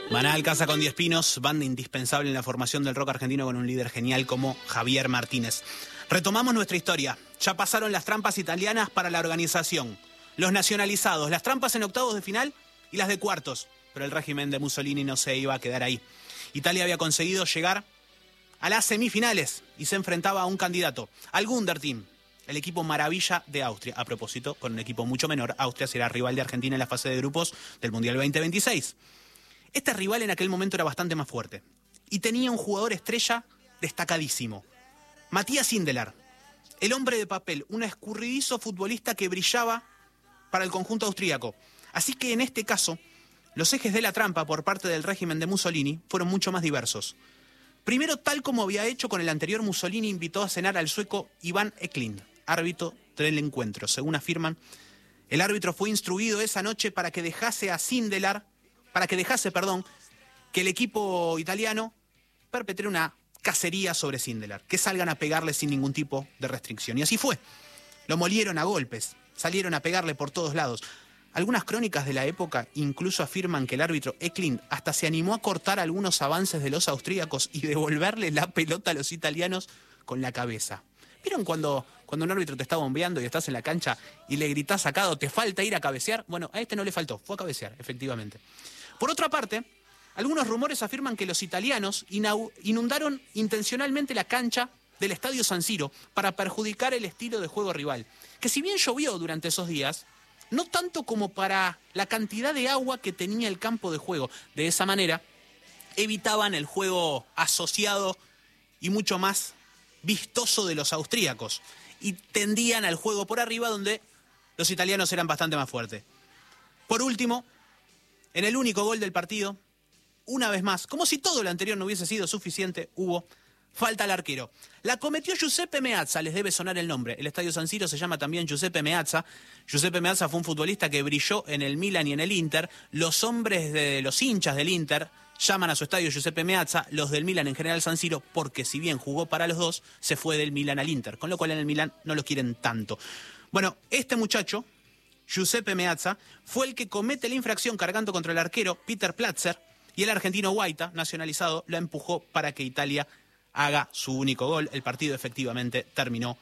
Maná Alcázar con 10 pinos, banda indispensable en la formación del rock argentino con un líder genial como Javier Martínez. Retomamos nuestra historia. Ya pasaron las trampas italianas para la organización, los nacionalizados, las trampas en octavos de final y las de cuartos. Pero el régimen de Mussolini no se iba a quedar ahí. Italia había conseguido llegar a las semifinales y se enfrentaba a un candidato, al Gunderteam, el equipo maravilla de Austria. A propósito, con un equipo mucho menor, Austria será rival de Argentina en la fase de grupos del Mundial 2026. Este rival en aquel momento era bastante más fuerte y tenía un jugador estrella destacadísimo, Matías Sindelar, el hombre de papel, un escurridizo futbolista que brillaba para el conjunto austríaco. Así que en este caso, los ejes de la trampa por parte del régimen de Mussolini fueron mucho más diversos. Primero, tal como había hecho con el anterior, Mussolini invitó a cenar al sueco Iván Eklund, árbitro del encuentro. Según afirman, el árbitro fue instruido esa noche para que dejase que el equipo italiano perpetre una cacería sobre Sindelar, que salgan a pegarle sin ningún tipo de restricción. Y así fue. Lo molieron a golpes, salieron a pegarle por todos lados. Algunas crónicas de la época incluso afirman que el árbitro Eklund hasta se animó a cortar algunos avances de los austríacos y devolverle la pelota a los italianos con la cabeza. ¿Vieron cuando un árbitro te está bombeando y estás en la cancha y le gritás sacado, te falta ir a cabecear? Bueno, a este no le faltó, fue a cabecear, efectivamente. Por otra parte, algunos rumores afirman que los italianos inundaron intencionalmente la cancha del Estadio San Siro para perjudicar el estilo de juego rival, que si bien llovió durante esos días, no tanto como para la cantidad de agua que tenía el campo de juego. De esa manera, evitaban el juego asociado y mucho más vistoso de los austríacos y tendían al juego por arriba, donde los italianos eran bastante más fuertes. Por último, en el único gol del partido, una vez más, como si todo lo anterior no hubiese sido suficiente, hubo falta al arquero. La cometió Giuseppe Meazza, les debe sonar el nombre. El Estadio San Siro se llama también Giuseppe Meazza. Giuseppe Meazza fue un futbolista que brilló en el Milan y en el Inter. Los hinchas del Inter llaman a su estadio Giuseppe Meazza, los del Milan en general San Siro, porque si bien jugó para los dos, se fue del Milan al Inter, con lo cual en el Milan no lo quieren tanto. Bueno, este muchacho, Giuseppe Meazza, fue el que comete la infracción cargando contra el arquero Peter Platzer, y el argentino Guaita, nacionalizado, lo empujó para que Italia haga su único gol. El partido efectivamente terminó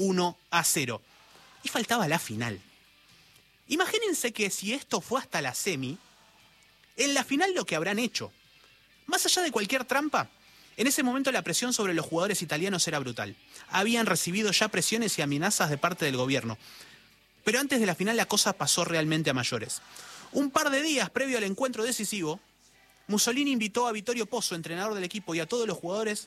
1-0. Y faltaba la final. Imagínense que si esto fue hasta la semi, en la final lo que habrán hecho. Más allá de cualquier trampa, en ese momento la presión sobre los jugadores italianos era brutal. Habían recibido ya presiones y amenazas de parte del gobierno. Pero antes de la final la cosa pasó realmente a mayores. Un par de días previo al encuentro decisivo, Mussolini invitó a Vittorio Pozzo, entrenador del equipo, y a todos los jugadores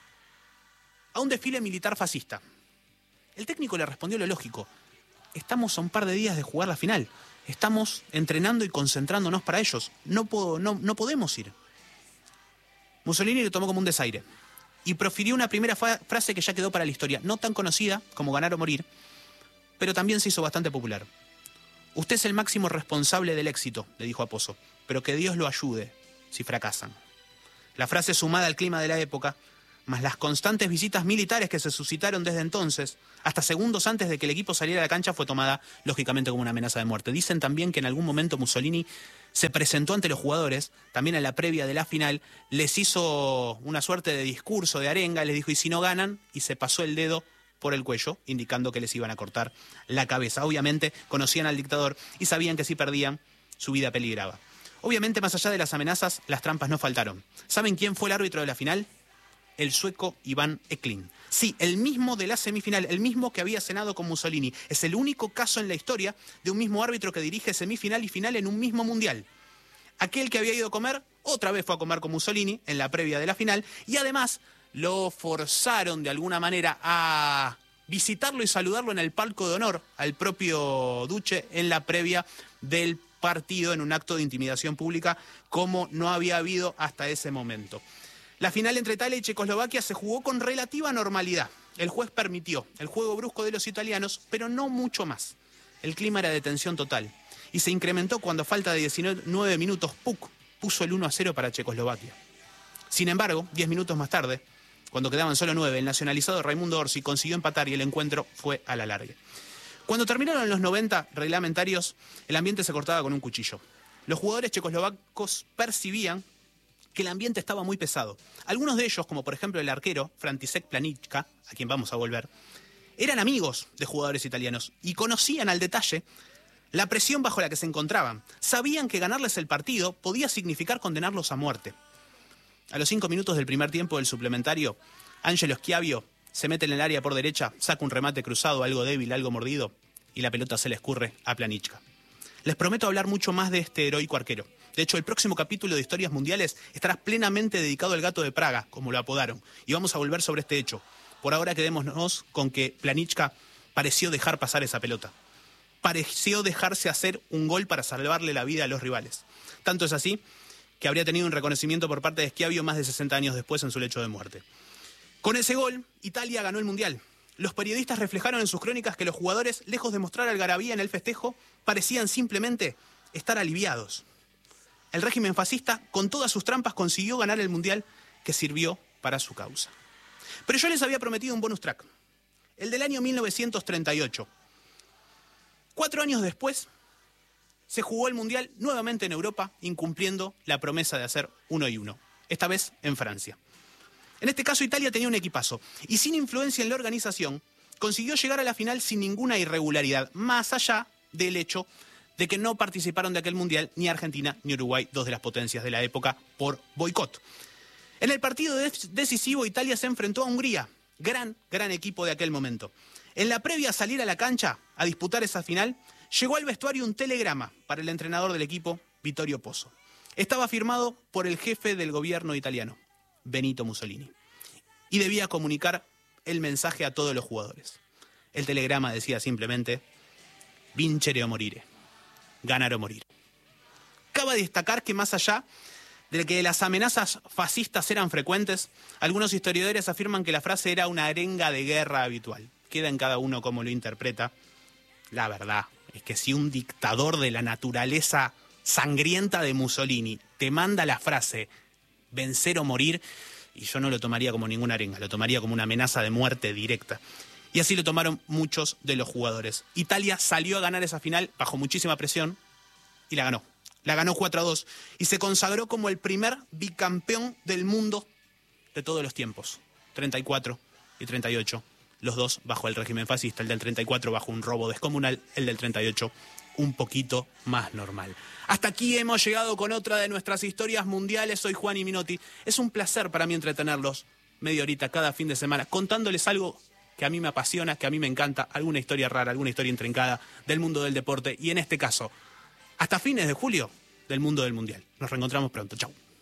a un desfile militar fascista. El técnico le respondió lo lógico: estamos a un par de días de jugar la final, estamos entrenando y concentrándonos para ellos, no podemos ir. Mussolini lo tomó como un desaire y profirió una primera frase que ya quedó para la historia, no tan conocida como ganar o morir, pero también se hizo bastante popular. Usted es el máximo responsable del éxito, le dijo a Pozzo, pero que Dios lo ayude si fracasan. La frase, sumada al clima de la época, más las constantes visitas militares que se suscitaron desde entonces, hasta segundos antes de que el equipo saliera a la cancha, fue tomada lógicamente como una amenaza de muerte. Dicen también que en algún momento Mussolini se presentó ante los jugadores, también en la previa de la final, les hizo una suerte de discurso, de arenga, les dijo: y si no ganan, y se pasó el dedo por el cuello, indicando que les iban a cortar la cabeza. Obviamente conocían al dictador y sabían que si perdían, su vida peligraba. Obviamente, más allá de las amenazas, las trampas no faltaron. ¿Saben quién fue el árbitro de la final? El sueco Iván Eklund. Sí, el mismo de la semifinal, el mismo que había cenado con Mussolini. Es el único caso en la historia de un mismo árbitro que dirige semifinal y final en un mismo mundial. Aquel que había ido a comer, otra vez fue a comer con Mussolini en la previa de la final, y además lo forzaron de alguna manera a visitarlo y saludarlo en el palco de honor al propio Duce en la previa del partido, en un acto de intimidación pública como no había habido hasta ese momento. La final entre Italia y Checoslovaquia se jugó con relativa normalidad. El juez permitió el juego brusco de los italianos, pero no mucho más. El clima era de tensión total y se incrementó cuando, a falta de 19 minutos, Puk puso el 1-0 para Checoslovaquia. Sin embargo, 10 minutos más tarde, cuando quedaban solo 9, el nacionalizado Raimundo Orsi consiguió empatar y el encuentro fue a la larga. Cuando terminaron los 90 reglamentarios, el ambiente se cortaba con un cuchillo. Los jugadores checoslovacos percibían que el ambiente estaba muy pesado. Algunos de ellos, como por ejemplo el arquero František Planička, a quien vamos a volver, eran amigos de jugadores italianos y conocían al detalle la presión bajo la que se encontraban. Sabían que ganarles el partido podía significar condenarlos a muerte. A los 5 minutos del primer tiempo del suplementario, Angelo Schiavio se mete en el área por derecha, saca un remate cruzado, algo débil, algo mordido, y la pelota se le escurre a Planička. Les prometo hablar mucho más de este heroico arquero. De hecho, el próximo capítulo de Historias Mundiales estará plenamente dedicado al Gato de Praga, como lo apodaron, y vamos a volver sobre este hecho. Por ahora quedémonos con que Planička pareció dejar pasar esa pelota. Pareció dejarse hacer un gol para salvarle la vida a los rivales. Tanto es así que habría tenido un reconocimiento por parte de Schiavio más de 60 años después en su lecho de muerte. Con ese gol, Italia ganó el Mundial. Los periodistas reflejaron en sus crónicas que los jugadores, lejos de mostrar algarabía en el festejo, parecían simplemente estar aliviados. El régimen fascista, con todas sus trampas, consiguió ganar el Mundial que sirvió para su causa. Pero yo les había prometido un bonus track, el del año 1938. 4 años después, se jugó el Mundial nuevamente en Europa, incumpliendo la promesa de hacer 1-1, esta vez en Francia. En este caso, Italia tenía un equipazo, y sin influencia en la organización, consiguió llegar a la final sin ninguna irregularidad, más allá del hecho de que no participaron de aquel Mundial ni Argentina ni Uruguay, 2 de las potencias de la época, por boicot. En el partido decisivo, Italia se enfrentó a Hungría, gran equipo de aquel momento. En la previa a salir a la cancha a disputar esa final, llegó al vestuario un telegrama para el entrenador del equipo, Vittorio Pozzo. Estaba firmado por el jefe del gobierno italiano, Benito Mussolini, y debía comunicar el mensaje a todos los jugadores. El telegrama decía simplemente: vincere o morire, ganar o morir. Cabe destacar que más allá de que las amenazas fascistas eran frecuentes, algunos historiadores afirman que la frase era una arenga de guerra habitual. Queda en cada uno cómo lo interpreta. La verdad es que si un dictador de la naturaleza sangrienta de Mussolini te manda la frase vencer o morir, y yo no lo tomaría como ninguna arenga, lo tomaría como una amenaza de muerte directa. Y así lo tomaron muchos de los jugadores. Italia salió a ganar esa final bajo muchísima presión y la ganó. La ganó 4-2 y se consagró como el primer bicampeón del mundo de todos los tiempos. 34 y 38. Los dos bajo el régimen fascista, el del 34 bajo un robo descomunal, el del 38 un poquito más normal. Hasta aquí hemos llegado con otra de nuestras historias mundiales. Soy Juani Minotti. Es un placer para mí entretenerlos media horita cada fin de semana, contándoles algo que a mí me apasiona, que a mí me encanta, alguna historia rara, alguna historia intrincada del mundo del deporte y en este caso, hasta fines de julio, del mundo del Mundial. Nos reencontramos pronto. Chau.